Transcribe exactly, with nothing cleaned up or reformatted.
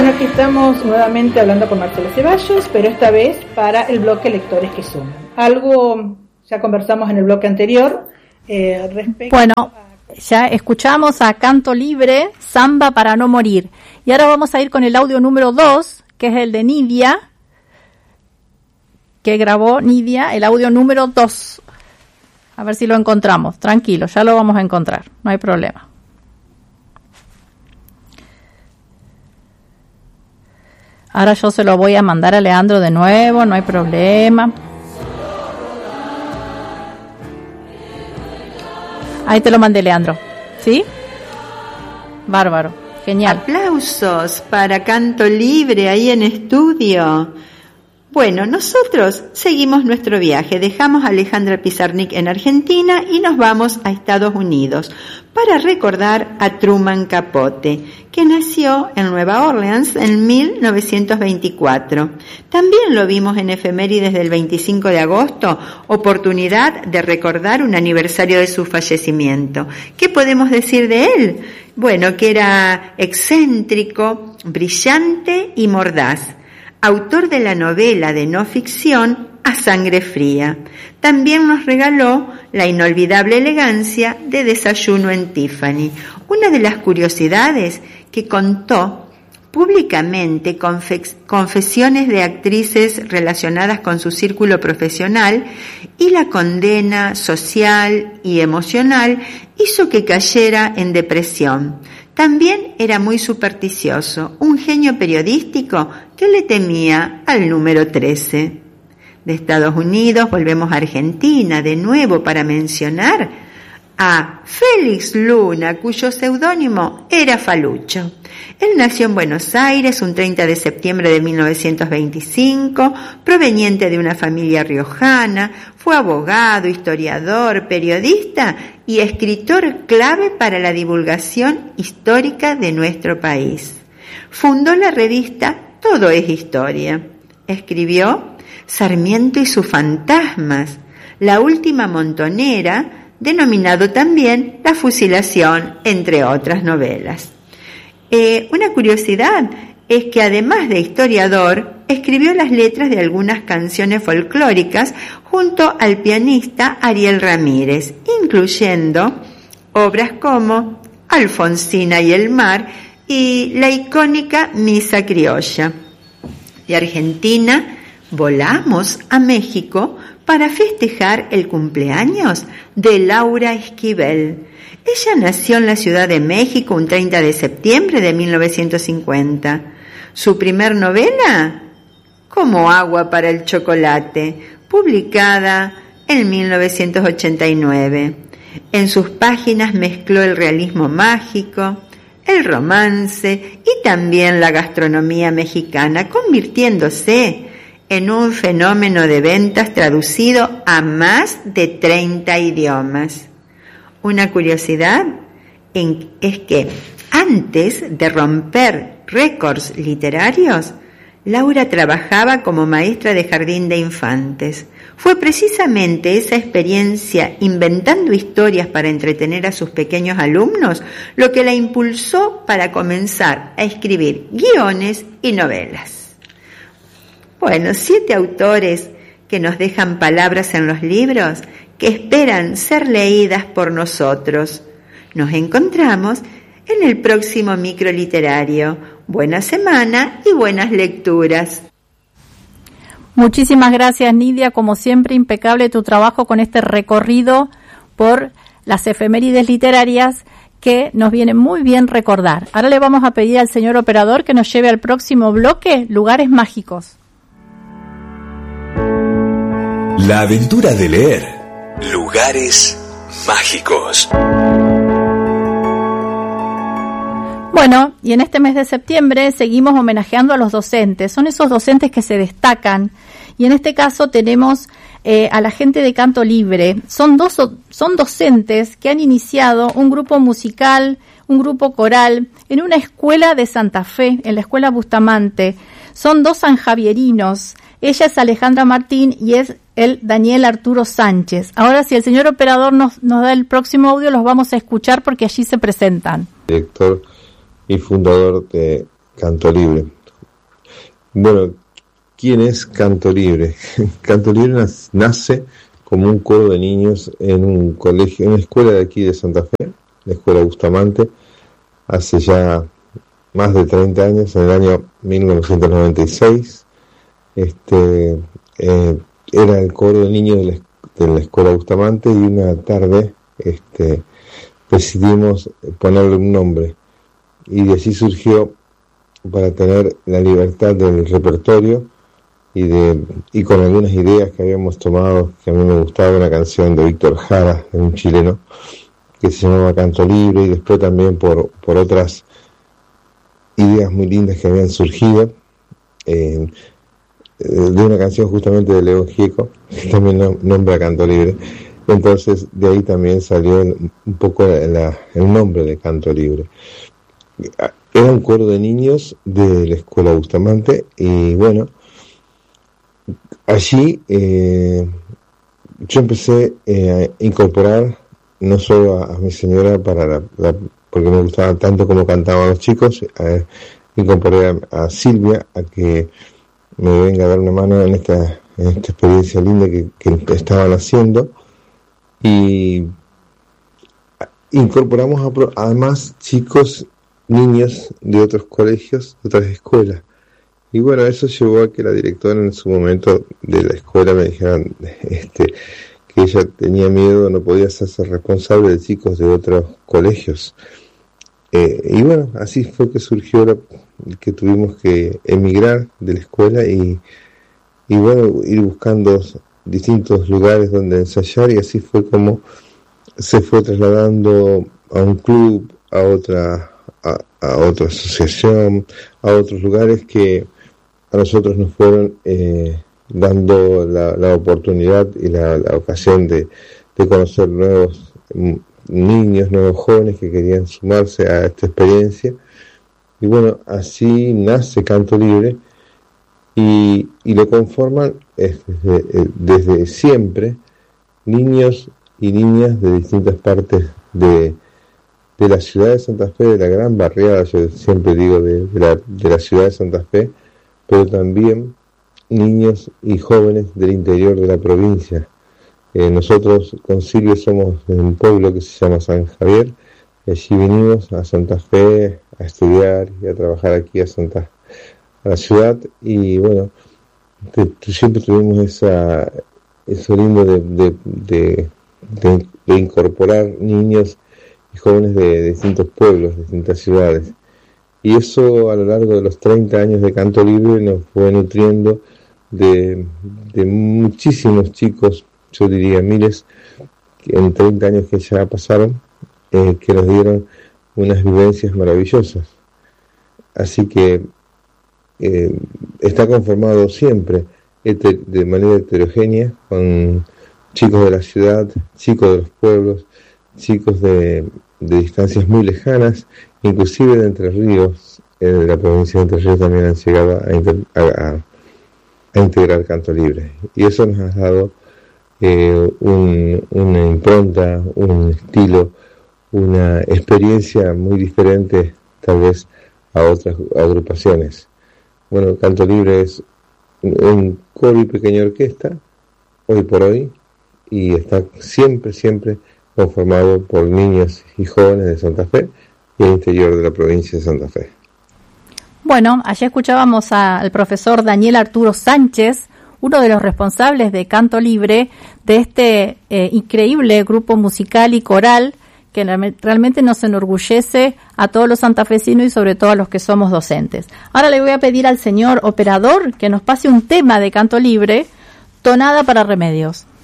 Bueno, aquí estamos nuevamente hablando con Marcela Ceballos, pero esta vez para el bloque Lectores que Suman. Algo ya conversamos en el bloque anterior eh, respecto Bueno, a... ya escuchamos a Canto Libre, Samba para no morir. Y ahora vamos a ir con el audio número dos, que es el de Nidia, que grabó Nidia, el audio número dos. A ver si lo encontramos. Tranquilo, ya lo vamos a encontrar, no hay problema. Ahora yo se lo voy a mandar a Leandro de nuevo, no hay problema. Ahí te lo mandé, Leandro. ¿Sí? Bárbaro, genial. Aplausos para Canto Libre ahí en estudio. Bueno, nosotros seguimos nuestro viaje. Dejamos a Alejandra Pizarnik en Argentina y nos vamos a Estados Unidos para recordar a Truman Capote, que nació en Nueva Orleans en mil novecientos veinticuatro. También lo vimos en efemérides del veinticinco de agosto, oportunidad de recordar un aniversario de su fallecimiento. ¿Qué podemos decir de él? Bueno, que era excéntrico, brillante y mordaz. Autor de la novela de no ficción A Sangre Fría. También nos regaló la inolvidable elegancia de Desayuno en Tiffany. Una de las curiosidades que contó públicamente confes- confesiones de actrices relacionadas con su círculo profesional y la condena social y emocional hizo que cayera en depresión. También era muy supersticioso, un genio periodístico que le temía al número trece. De Estados Unidos volvemos a Argentina, de nuevo para mencionar a Félix Luna, cuyo seudónimo era Falucho. Él nació en Buenos Aires un treinta de septiembre de mil novecientos veinticinco, proveniente de una familia riojana, fue abogado, historiador, periodista y escritor clave para la divulgación histórica de nuestro país. Fundó la revista Todo es Historia. Escribió Sarmiento y sus fantasmas, La última montonera, denominado también La fusilación, entre otras novelas. Eh, una curiosidad es que además de historiador, escribió las letras de algunas canciones folclóricas junto al pianista Ariel Ramírez, incluyendo obras como Alfonsina y el mar y la icónica Misa Criolla. De Argentina volamos a México para festejar el cumpleaños de Laura Esquivel. Ella nació en la Ciudad de México un treinta de septiembre de mil novecientos cincuenta. Su primer novela, Como agua para el chocolate, publicada en mil novecientos ochenta y nueve. En sus páginas mezcló el realismo mágico, el romance y también la gastronomía mexicana, convirtiéndose en un fenómeno de ventas traducido a más de treinta idiomas. Una curiosidad en, es que antes de romper récords literarios, Laura trabajaba como maestra de jardín de infantes. Fue precisamente esa experiencia inventando historias para entretener a sus pequeños alumnos lo que la impulsó para comenzar a escribir guiones y novelas. Bueno, siete autores que nos dejan palabras en los libros que esperan ser leídas por nosotros. Nos encontramos en el próximo micro literario. Buena semana y buenas lecturas. Muchísimas gracias, Nidia. Como siempre, impecable tu trabajo con este recorrido por las efemérides literarias que nos viene muy bien recordar. Ahora le vamos a pedir al señor operador que nos lleve al próximo bloque, Lugares Mágicos. La aventura de leer. Lugares Mágicos. Bueno, y en este mes de septiembre seguimos homenajeando a los docentes. Son esos docentes que se destacan. Y en este caso tenemos eh, a la gente de Canto Libre. Son dos son docentes que han iniciado un grupo musical, un grupo coral, en una escuela de Santa Fe, en la escuela Bustamante. Son dos sanjavierinos. Ella es Alejandra Martín y es el Daniel Arturo Sánchez. Ahora, si el señor operador nos, nos da el próximo audio, los vamos a escuchar porque allí se presentan. Director y fundador de Canto Libre. Bueno, ¿quién es Canto Libre? Canto Libre nace como un coro de niños en un colegio, en una escuela de aquí de Santa Fe, la Escuela Bustamante, hace ya más de treinta años, en el año mil novecientos noventa y seis. Este, eh, era el coro de niños de la, de la Escuela Bustamante, y una tarde este, decidimos ponerle un nombre, y de allí surgió, para tener la libertad del repertorio y de y con algunas ideas que habíamos tomado, que a mí me gustaba una canción de Víctor Jara, de un chileno, que se llamaba Canto Libre, y después también por, por otras ideas muy lindas que habían surgido, eh, de una canción justamente de León Gieco, que también nombra Canto Libre. Entonces de ahí también salió un poco la, el nombre de Canto Libre. Era un coro de niños de la Escuela Bustamante, y bueno, allí eh, yo empecé eh, a incorporar no solo a, a mi señora, para la, la, porque me gustaba tanto como cantaban los chicos, eh, incorporé a, a Silvia a que me venga a dar una mano en esta, en esta experiencia linda que, que estaban haciendo, y incorporamos a, además chicos, niños de otros colegios, de otras escuelas. Y bueno, eso llevó a que la directora en su momento de la escuela me dijera este, que ella tenía miedo, no podía hacerse responsable de chicos de otros colegios. Eh, y bueno, así fue que surgió la, que tuvimos que emigrar de la escuela y, y bueno, ir buscando distintos lugares donde ensayar, y así fue como se fue trasladando a un club, a otra A, a otra asociación, a otros lugares que a nosotros nos fueron eh, dando la, la oportunidad y la, la ocasión de, de conocer nuevos niños, nuevos jóvenes que querían sumarse a esta experiencia. Y bueno, así nace Canto Libre, y, y lo conforman eh, desde, desde siempre niños y niñas de distintas partes de de la ciudad de Santa Fe, de la gran barriada, yo siempre digo de, de, la, de la ciudad de Santa Fe, pero también niños y jóvenes del interior de la provincia. Eh, nosotros con Silvia somos de un pueblo que se llama San Javier, y allí vinimos a Santa Fe a estudiar y a trabajar aquí a Santa a la ciudad, y bueno, de, siempre tuvimos esa eso lindo de, de, de, de, de incorporar niños jóvenes de, de distintos pueblos, de distintas ciudades, y eso a lo largo de los treinta años de Canto Libre nos fue nutriendo de, de muchísimos chicos, yo diría miles, en treinta años que ya pasaron, eh, que nos dieron unas vivencias maravillosas. Así que eh, está conformado siempre heter, de manera heterogénea, con chicos de la ciudad, chicos de los pueblos, chicos de de distancias muy lejanas, inclusive de Entre Ríos, eh, de la provincia de Entre Ríos también han llegado a, inter, a, a, a integrar Canto Libre, y eso nos ha dado eh, un, una impronta, un estilo, una experiencia muy diferente tal vez a otras agrupaciones. Bueno, Canto Libre es un coro y pequeña orquesta hoy por hoy, y está siempre, siempre conformado por niños y jóvenes de Santa Fe y el interior de la provincia de Santa Fe. Bueno, allí escuchábamos a, al profesor Daniel Arturo Sánchez, uno de los responsables de Canto Libre, de este eh, increíble grupo musical y coral que realmente nos enorgullece a todos los santafesinos y sobre todo a los que somos docentes. Ahora le voy a pedir al señor operador que nos pase un tema de Canto Libre, Tonada para Remedios.